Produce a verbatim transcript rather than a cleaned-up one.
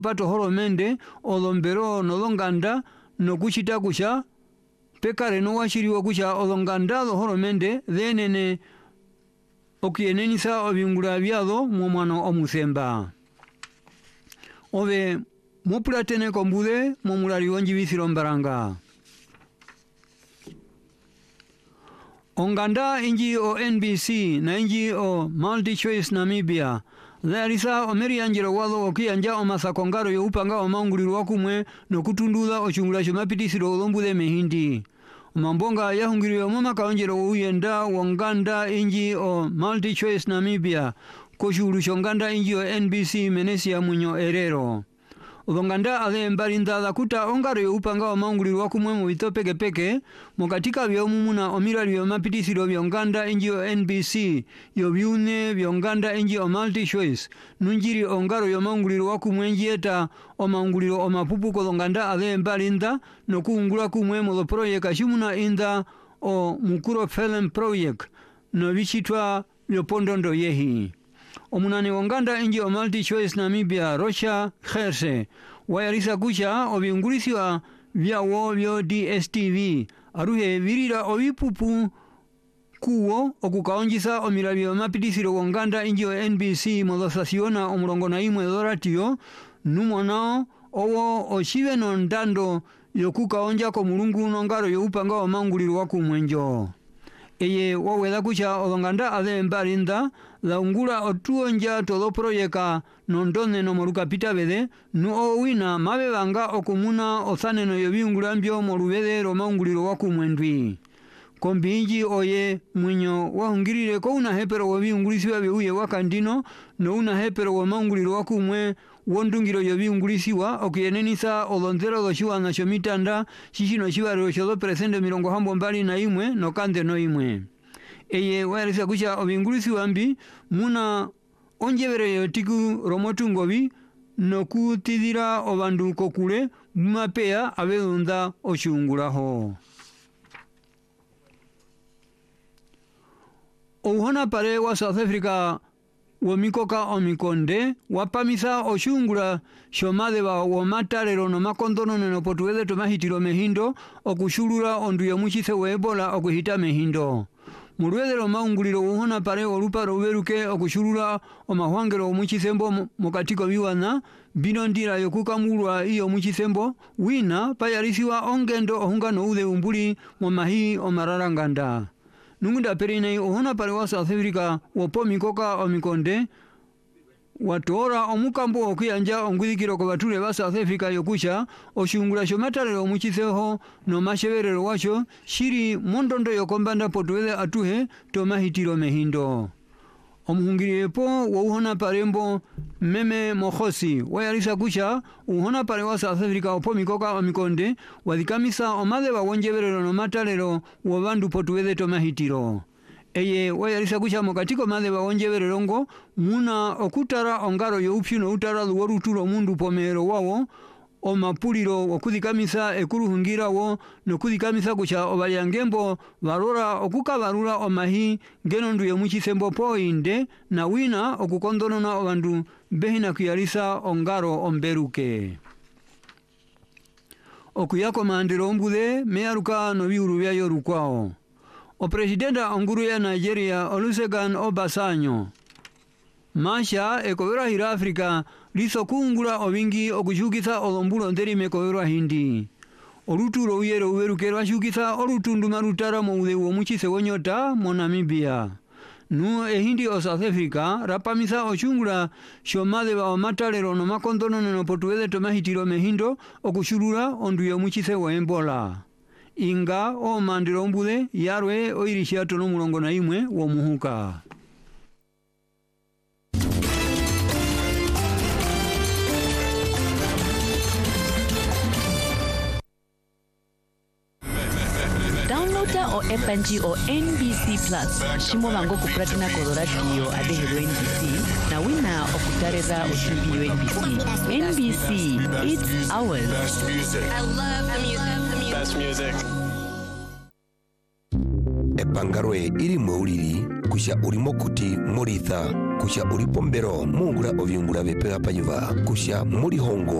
pato horomende olombero nolonganda nokuchita kusha pekare no washiriwa kusha olonganda lo horomende dhenene okienenisa obingula byalo momwano omusemba ove mopulatene kombude momulali wonjibisiro mbaranga onganda inji o N B C na inji o MultiChoice Namibia Larisa omerianjiro walo okiyanja omasakongaro youpanga omaunguliro wakumwe nokutundula ochungula chomapitisiro olombude mehindi Mambonga yahungiriwe mama kaonjero uyenda wonganda inji o MultiChoice Namibia koshuru shonganda inji o N B C Menesia Munyo Erero Ulonganda ale mbalinda la kuta ongaro youpanga omaunguliro wakumwe mu bitopeke peke mokatika byomumuna omirali yomapitisiro byonganda inji o N B C yobyune byonganda inji o MultiChoice nunjiri ongaro yomaunguliro wakumwe njieta omaunguliro omapupu kolonganda ale mbalinda nokuungula kumwe mo project shimuna inda o mukuro film project no bichitwa byopondondo yehi Omunani wonganda inji o MultiChoice Namibia Rocha Kherse wayarisa kucha obiungulisiwa vyawo vyo D S T V aruhe virira obipupu kuwo okukaonjisa omirabio mapitisiro wonganda inji o N B C modosasiona omurongo na imwe doratio numonao owo oshive no ndando yokukaonja ko mulungu nongaro youpanga omanguliro wakumwenjo eye wawela kucha olonganda ale mbalinda laungula otuonja todo projeka nondone no moruka pitabede nu owina mabebanga okumuna osaneno yobiungula mbyo molubede romaunguliro wakumwendwi kombinji oye mwinyo wahungirire ko una hepero wobiungulisiwa byuye wakandino no una hepero womaunguliro wakumwe wondungiro yobiungulisiwa okuyenenisa olonzero doshiwa na shomitanda shishino shibariro shodo presende mirongo hambo mbali na imwe no kande no imwe eye warisa kucha obingulisiwa mbi muna onjebere yotiku romotungobi nokutidira obandu kokule mapea abelunda oshungulaho Ouhona pare wa South Africa womikoka omikonde wapamisa oshungula shomadeba womatalero no makondono no potuwele tomahitiro mehindo okushulura ondu yomuchise we Ebola okuhita mehindo Mulwedero maunguliro uhona pare olupa ruberuke okushulura omahwangero omuchisembo mokatiko biwana binondira yokukamulwa iyo muchisembo wina payarisiwa ongendo ohungano ude umbuli momahi omararanganda Nungunda perine ohona pare wa South Africa wopo mikoka omikonde watora omukambo okuyanja ongwidikiro ko batule ba South Africa yokusha oshungula shomatalero omuchiseho no masheberero wacho shiri mondondo yokombanda potuwele atuhe tomahitiro mehindo omuhungiriyepo wohona parembo meme mohosi wayarisa kusha uhona pare wa South Africa opo mikoka omikonde wadikamisa omadeba wonjeberero no matalero wobandu potuwele tomahitiro eye wayarisa kucha mokatiko madeba wonjeberero ngo muna okutara ongaro youpyuno utara luworutulo mundu pomero wawo omapuliro okudikamisa ekuruhungira wo nokudikamisa kucha obalyangembo barora okukabarura omahi genondu yomuchisembo poinde na wina okukondonona obandu behina kuyarisa ongaro omberuke okuyako mandiro ombude meyaruka no biuru byayo rukwao O presidenta onguru ya Nigeria Olusegun Obasanjo Masha ekobera hira Afrika liso kungula obingi okushukisa olombulo nderi mekobera hindi Oluturo uyero uwerukero ashukisa olutundu marutara mo ude wo muchise wonyota mo Namibia Nu ehindi o South Africa rapamisa ochungula shomade ba matalero no makondono no potuwele tomahitiro mehindo okushurura ondu yo muchise wo Ebola Inga o mandiro mbude yarwe oirishia tono mulongo na imwe wo muhuka Downloada o F N G o N B C Plus shimo bango kupratina koloratio adehero N B C na wina okutareza oshimbi N B C N B C it's ours. Best music. I love the music. Best music. epangaroe iri mweulili kusha urimo kuti moritha kusha uripombero mungura ovyungura vepega panyuva kusha muri hongo